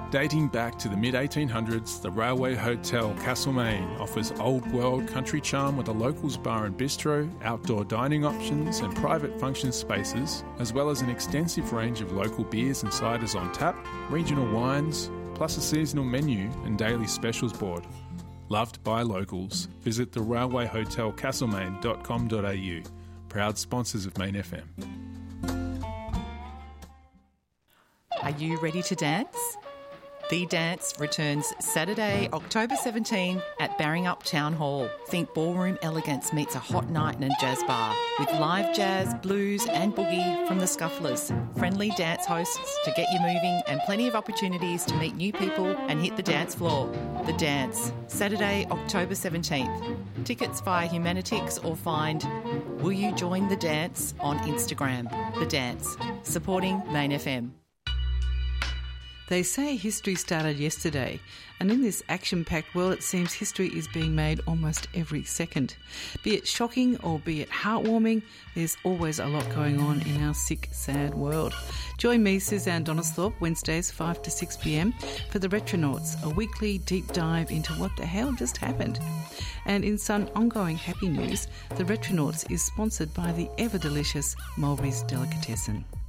Dating back to the mid-1800s, the Railway Hotel Castlemaine offers old-world country charm with a locals bar and bistro, outdoor dining options and private function spaces, as well as an extensive range of local beers and ciders on tap, regional wines, plus a seasonal menu and daily specials board. Loved by locals. Visit the railwayhotelcastlemaine.com.au. Proud sponsors of Main FM. Are you ready to dance? The Dance returns Saturday, October 17 at Barringup Town Hall. Think ballroom elegance meets a hot night in a jazz bar with live jazz, blues and boogie from the Scufflers. Friendly dance hosts to get you moving and plenty of opportunities to meet new people and hit the dance floor. The Dance, Saturday, October 17th. Tickets via Humanitix or find Will You Join the Dance on Instagram. The Dance, supporting Main FM. They say history started yesterday, and in this action-packed world it seems history is being made almost every second. Be it shocking or be it heartwarming, there's always a lot going on in our sick, sad world. Join me, Suzanne Donisthorpe, Wednesdays 5 to 6 p.m. for the Retronauts, a weekly deep dive into what the hell just happened. And in some ongoing happy news, the Retronauts is sponsored by the ever-delicious Mulberry's Delicatessen.